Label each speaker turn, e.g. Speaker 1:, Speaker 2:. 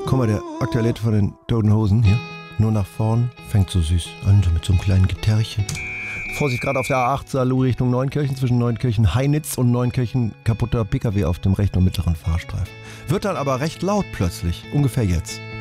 Speaker 1: Guck mal, der aktuelle Hit von den Toten Hosen hier. Nur nach vorn, fängt so süß an, so mit so einem kleinen Gitarrchen. Vorsicht, gerade auf der A8 Saarlouis Richtung Neunkirchen, zwischen Neunkirchen Heinitz und Neunkirchen kaputter PKW auf dem rechten und mittleren Fahrstreifen. Wird dann aber recht laut plötzlich, ungefähr jetzt.